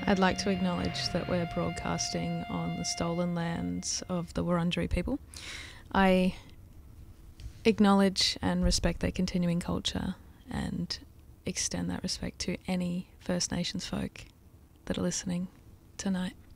I'd like to acknowledge that we're broadcasting on the stolen lands of the Wurundjeri people. I acknowledge and respect their continuing culture and extend that respect to any First Nations folk that are listening tonight.